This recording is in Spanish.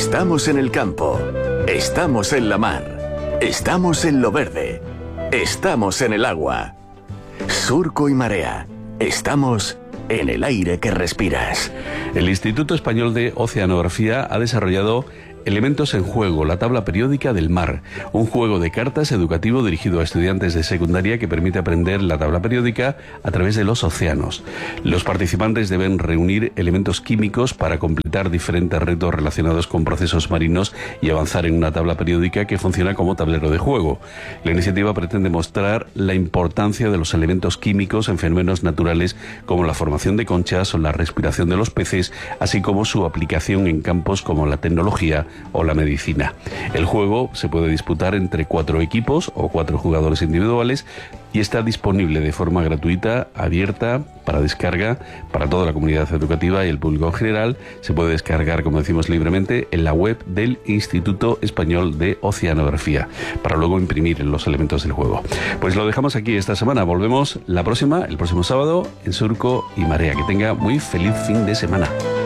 Estamos en el campo, estamos en la mar, estamos en lo verde, estamos en el agua. Surco y Marea, estamos en el aire que respiras. El Instituto Español de Oceanografía ha desarrollado Elementos en Juego, la tabla periódica del mar, un juego de cartas educativo dirigido a estudiantes de secundaria que permite aprender la tabla periódica a través de los océanos. Los participantes deben reunir elementos químicos para completar diferentes retos relacionados con procesos marinos y avanzar en una tabla periódica que funciona como tablero de juego. La iniciativa pretende mostrar la importancia de los elementos químicos en fenómenos naturales como la formación de conchas o la respiración de los peces, así como su aplicación en campos como la tecnología o la medicina. El juego se puede disputar entre 4 equipos o 4 jugadores individuales y está disponible de forma gratuita, abierta, para descarga para toda la comunidad educativa y el público en general. Se puede descargar, como decimos, libremente en la web del Instituto Español de Oceanografía, para luego imprimir los elementos del juego. Pues lo dejamos aquí esta semana. Volvemos el próximo sábado en Surco y Marea. Que tenga muy feliz fin de semana.